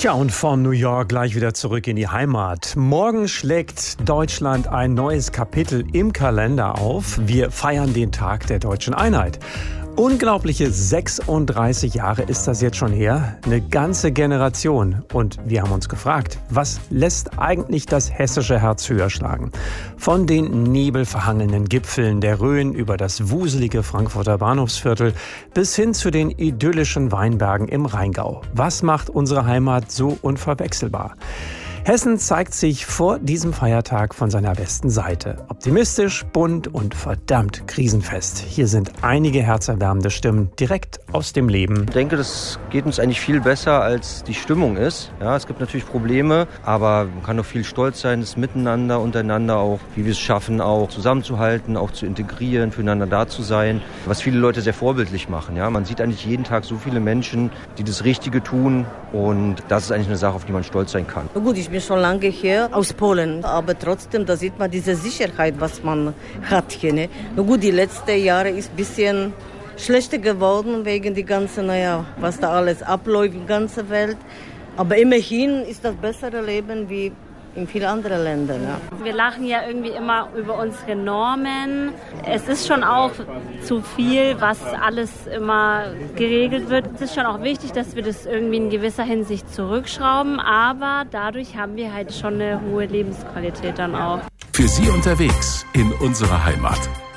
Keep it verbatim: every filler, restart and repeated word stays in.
Tja, und von New York gleich wieder zurück in die Heimat. Morgen schlägt Deutschland ein neues Kapitel im Kalender auf. Wir feiern den Tag der deutschen Einheit. Unglaubliche sechsunddreißig Jahre ist das jetzt schon her. Eine ganze Generation. Und wir haben uns gefragt, was lässt eigentlich das hessische Herz höher schlagen? Von den nebelverhangenen Gipfeln der Rhön über das wuselige Frankfurter Bahnhofsviertel bis hin zu den idyllischen Weinbergen im Rheingau. Was macht unsere Heimat so unverwechselbar? Hessen zeigt sich vor diesem Feiertag von seiner besten Seite. Optimistisch, bunt und verdammt krisenfest. Hier sind einige herzerwärmende Stimmen direkt aus dem Leben. Ich denke, das geht uns eigentlich viel besser, als die Stimmung ist. Ja, es gibt natürlich Probleme, aber man kann doch viel stolz sein, das Miteinander, untereinander auch, wie wir es schaffen, auch zusammenzuhalten, auch zu integrieren, füreinander da zu sein, was viele Leute sehr vorbildlich machen. Ja, man sieht eigentlich jeden Tag so viele Menschen, die das Richtige tun, und das ist eigentlich eine Sache, auf die man stolz sein kann. Na gut, ich bin schon lange hier aus Polen, aber trotzdem, da sieht man diese Sicherheit, was man hat hier. Ne? Na gut, die letzten Jahre ist ein bisschen schlechter geworden wegen die ganzen, naja, was da alles abläuft in der ganzen Welt. Aber immerhin ist das bessere Leben wie in vielen anderen Ländern. Ja. Wir lachen ja irgendwie immer über unsere Normen. Es ist schon auch zu viel, was alles immer geregelt wird. Es ist schon auch wichtig, dass wir das irgendwie in gewisser Hinsicht zurückschrauben, aber dadurch haben wir halt schon eine hohe Lebensqualität dann auch. Für Sie unterwegs in unserer Heimat.